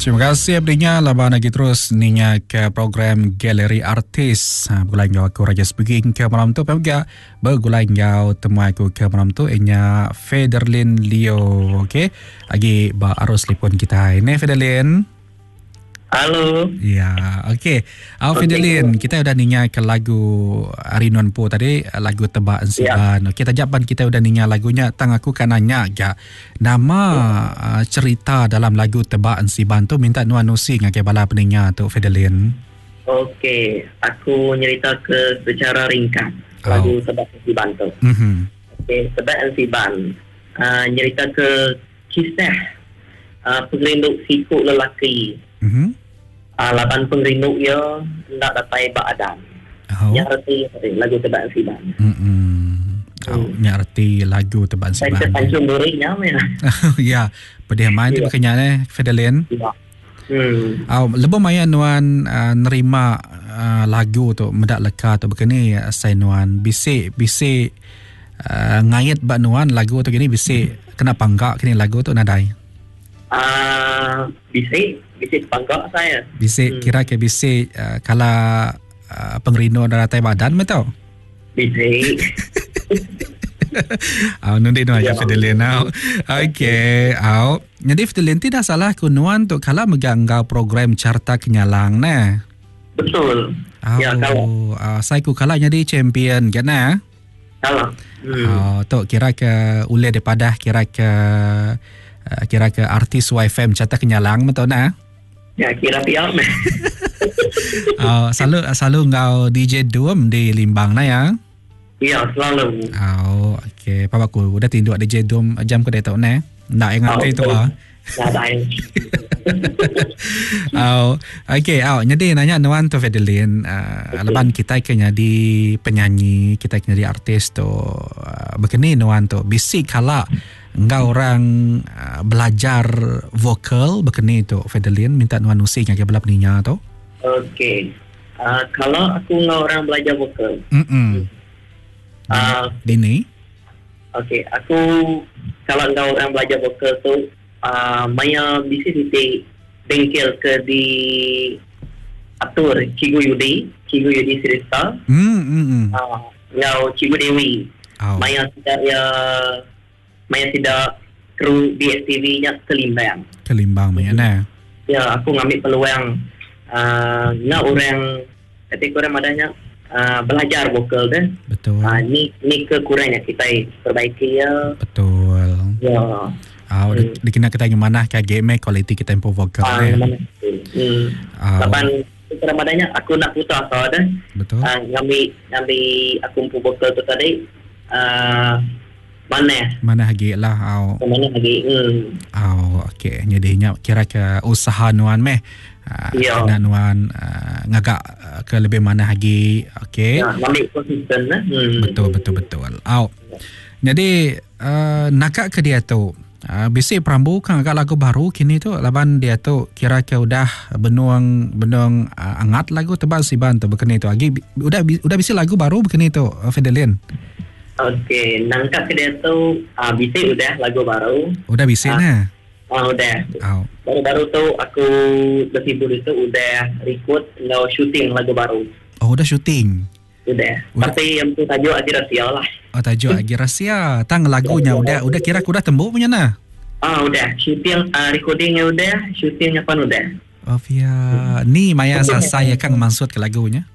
Terima kasih abdinya laban lagi terus ninya ke program Galeri Artis. Bulan jauh aku raja speaking ke malam tu pemga bergulan jauh temu aku ke malam tu inya Federlin Leo. Okey. Lagi ba arus telefon kita ini Federlin. Halo. Ya, okey. Federlin, kita udah ninya ke lagu Arinon Po tadi, lagu Tebak Ensiban. Okey, tajapan kita udah ninya lagunya. Tang aku kan nanya ya. Nama cerita dalam lagu Tebak Ensiban tu minta Nuan Nusi ngake bala peningnya tu Federlin. Okey, aku nyerita ke secara ringkas lagu Tebak Ensiban tu. Okey, Tebak Ensiban nyerita ke kisah pengerinduk sikuk lelaki. Laban pengerinduk dia hendak datai badan. Yang arti lagu Tebak Ensiban. Yang arti lagu Tebak Ensiban. Saya pancung durinya mana? Ya, pedih main tu kenyanya Federlin. Lebih maya Nuan nerima lagu tu medak leka tu begini saya Nuan bisik ngayat bak Nuan lagu tu gini bisik kenapa enggak kini lagu tu nadai? Bisik panggak saya. Bisik kira ke bisik kala pengerino daratai badan betul? Bisik. Nundi Nuan ya Federlin. Okey. Jadi Federlin tidak salah kunuan tu kala meganggau program Carta Kenyalang nah. Betul. Ya kalau. Saya ku kala jadi champion kan nah. Kalau. Tu kira ke ule daripada kira ke artis YFM Carta Kenyalang betul nah. Ya kira piam. Selalu engkau DJ Dum di Limbang na ya? Ya selalu. Okey. Papa ku udah tindu DJ Dum jam ke dah tahu na? Nak yang ngerti tu Okey, jadi nanya Nuan tu Federlin, leban kita kena jadi penyanyi, kita kena jadi artis tu. Begini Nuan tu, bisik kala engkau orang belajar vokal begini tu Federlin minta Nuan Nusi yang bela peninya tu. Okey. Kalau aku engkau orang belajar vokal. Dini. Okey, aku kalau engkau orang belajar vokal tu maya bisa di bengkel ke di atur Cikgu Yudi Sirista. Ngau Cikgu Dewi. Maya tidak kru DSTV-nya Kelimbang Maya nah. Ya, aku ngambil peluang ngau orang ketika orang adanya belajar vokal deh. Betul. Ni kekurangannya kita perbaiki ya. Betul. Ya. Dikena kita gimana kayak game quality kita tempo vokal ya. Lapan Ramadanya aku nak putar so dah. Betul. Ngambil aku vokal tu tadi mana lagi lah mana lagi okey jadinya kira ke usaha Nuan nak Nuan ngagak ke lebih mana lagi okey ambil konsisten betul jadi nakak ke dia tu bisik Prambu kan agak lagu baru kini tu laban dia tu kira ke udah benung angat lagu Tebak Ensiban tu begini tu lagi udah bisik lagu baru begini tu Federlin. Okey, nangkap ke dia tu bisik udah lagu baru. Udah bisik nah. Udah. Baru-baru tu aku bersibuk itu udah record ngau shooting lagu baru. Udah shooting. Udah. Tapi yang tu tajuk Agi Rahsia lah. Tajuk Agi Rahsia. Tang lagunya udah kira aku dah tembuk punya nah. Udah. Shooting recordingnya udah, shootingnya pun udah. Ni Maya saya kan maksud ke lagunya.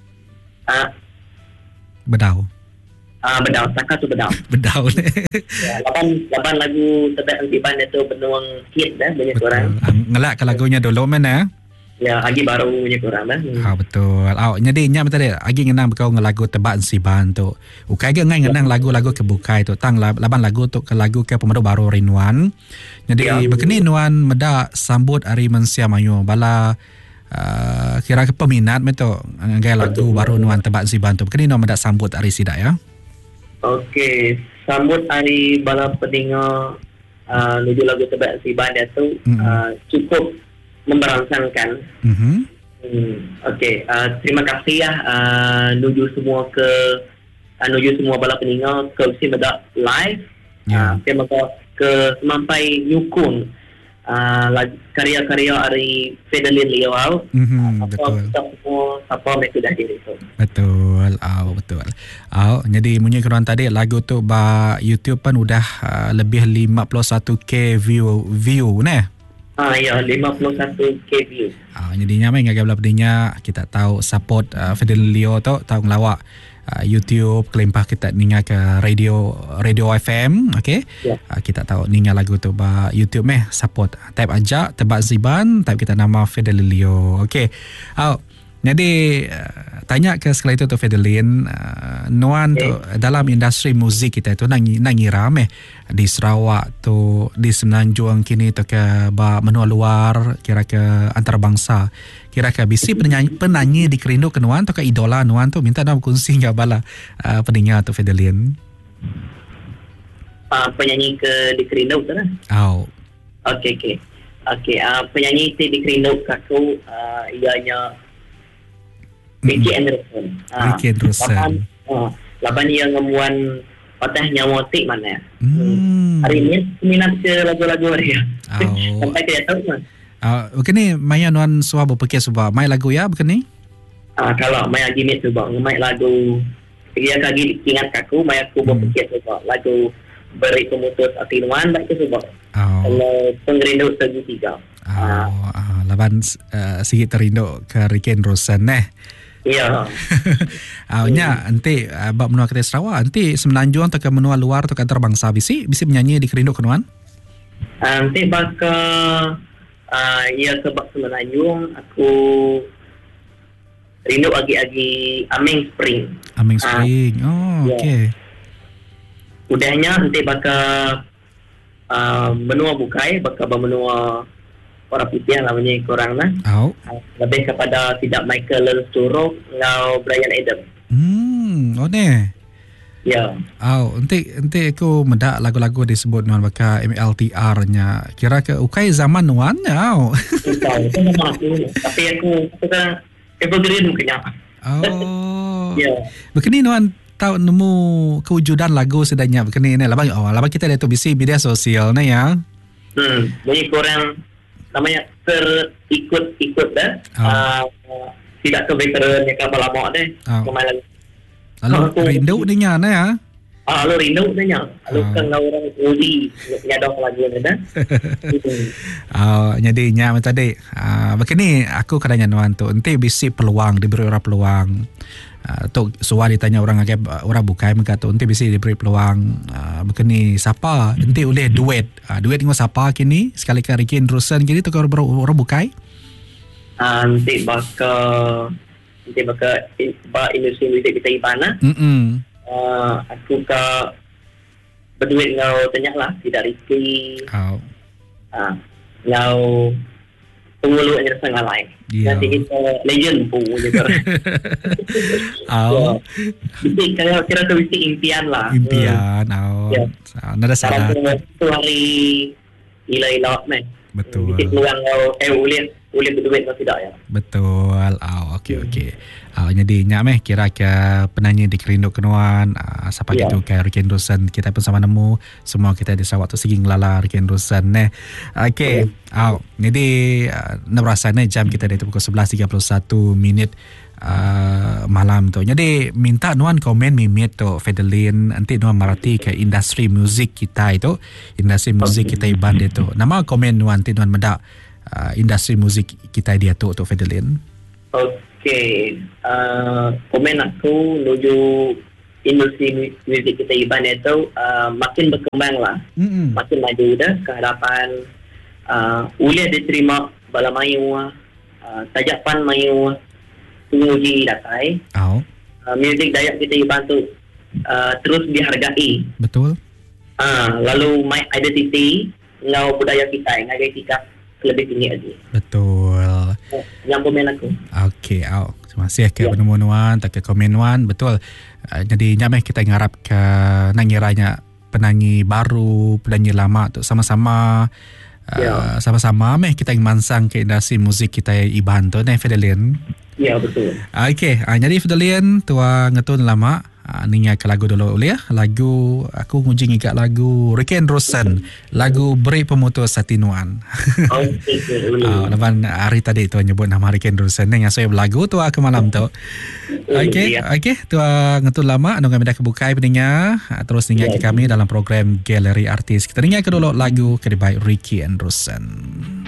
Bedau. Bedau, saka tu bedau. Bedau ni. Lapan lagu Tebak Ensiban itu penuang hit dah banyak orang. Ngelak ke lagunya dulu mana? Ya, lagi baru banyak orang dah. Betul. Jadi nya betul dia. Agi ngenang kau ngelagu Tebak Ensiban tu. Ukai ke ngenang lagu-lagu kebukai tu. Tang laban lagu tu ke lagu ke pemedu baru Rinwan. Jadi begini Nuan meda sambut hari Mensia Mayu bala kira ke peminat meto ngai lagu baru Nuan Tebak Ensiban tu. Begini Nuan meda sambut hari sidak ya. Okey, sambut hari bala pendengar nuju lagu Tebak Ensiban dia tu cukup memberangsangkan. Okey, terima kasih ya nuju semua bala pendengar ke usi medak live. Terima kasih ke semampai nyukung karya-karya dari Fidelin Leo. Betul. Siapa mereka dah diri tu. Betul. Betul. Jadi munyi keruan tadi lagu tu ba YouTube pun udah lebih 51k view neh. Ya, 51k view. Jadinya mai ngagap labdinya kita tahu support Fidelin Leo tu tahu ngelawak YouTube kelempah kita ninga ke radio FM, okey. Kita tahu ninga lagu tu ba YouTube support. Type aja Tebak Ziban, type kita nama Fidelin Leo. Okey. Jadi tanya ke sekali tu Fidelin, nuan tu dalam industri muzik kita tu nangira di Sarawak tu, di Semenanjung kini tu ke ba menua luar, kira ke antarabangsa. Kira ke bisi penyanyi di kerindu ke nuan tu ke idola nuan tu minta nak kongsi ke bala pendengar tu Fidelin. Penyanyi ke di kerindu tu lah. Okey. Penyanyi di kerindu aku ianya Ricky Anderson. Laban yang ngemuan patah nyawa tik mana. Hari ini minat ke lagu-lagu dia. Sampai ke tahu kan. Begini Maya nuan suah berpikir subah mai lagu ya begini? Kalau Maya gini subah mai lagu dia kaki ingat aku Maya aku berpikir subah lagu beri pemutus hati nuan baik subah. Kalau pengerindu segitiga. Laban sikit terindu ke Ricky Anderson Ya. Nya nanti bab menua kita Sarawak nanti Semenanjung atau ke menua luar atau ke antarabangsa bisi menyanyi di kerindu ke nuan? Nanti bakal ya sebab Semenanjung aku rindu agi-agi Aming Spring. Okey. Udahnya nanti bakal menua bukai bakal menua orang putih namanya korang lah. Lebih kepada tidak Michael Lensturok ngau Brian Adam. Ya. Nanti aku mendak lagu-lagu disebut nuan baka MLTR-nya. Kira ke ukai zaman nuan Itu nama aku. Tapi aku kan evergreen mungkinnya. Ya. Begini nuan tahu nemu kewujudan lagu sedanya begini ni. Labang kita lihat tu bisi media sosial ni ya. Jadi korang namanya terikut dah. Tidak kebetulan yang kapal lama deh. Kemarin. Lalu rindu dia ya. Lalu rindu dia. Lalu kan orang uji nyadok lagu ni dah. Jadi nya tadi. Begini aku kadang nuan tu nanti bisi peluang diberi orang peluang. Tu suara ditanya orang bukai mereka tu nanti bisi diberi peluang begini siapa nanti boleh duet dengan siapa kini sekali ke Ricky Anderson kini tu orang bukai nanti bakal industri muzik kita ibana aku ke berduet ngau tanya lah tidak Ricky ngau pengulu yang sangat lain. Nanti kita legend pun gitu. Kalau kira tu mesti impian lah. Nada salah. Satu hari ilah betul. Mesti peluang boleh berduit atau tidak ya. Betul. Okey. Jadi nyak kira ke penyanyi di kerindu kenuan siapa gitu ke Ricky Anderson kita pun sama nemu semua kita di Sarawak tu segi ngelala Ricky Anderson okey. Jadi rasanya jam kita dari pukul 11.31 malam tu. Jadi minta nuan komen mimit tu Fidelin nanti nuan merhati ke industri muzik kita itu industri muzik kita iban itu. Nama komen nuan nanti nuan mendak industri muzik kita dia tu Fidelin. Okey, komen aku menuju industri muzik kita iban itu makin berkembang lah, makin maju dah ke hadapan. Boleh diterima bala mayu, tajapan mayu, penguji datai. Muzik Dayak kita iban tu terus dihargai. Betul. Lalu my identity ngau budaya kita ngagai kita lebih tinggi lagi. Betul. Yang komen aku. Okey, terima kasih ke penemuan tak ke komenuan. Betul. Jadi nyameh kita ngarap ke nangiranya penyanyi baru, penyanyi lama tu sama-sama sama-sama kita mansang ke industri muzik kita iban tu Fidelin. Ya, betul. Okey, jadi Fidelin tua ngetun lama Ninga ke lagu dulu boleh ya. Lagu aku nguji ngigak lagu Ricky and Rosen, lagu Beri Pemutus Hati Nuan. Lepas hari tadi tu nyebut nama Ricky and Rosen yang saya berlagu tu ke malam tu. Okey tu ngetu lama anu kami dah kebukai peninga terus ninga ke kami dalam program Galeri Artis. Kita ninga ke dulu lagu kedai Ricky and Rosen.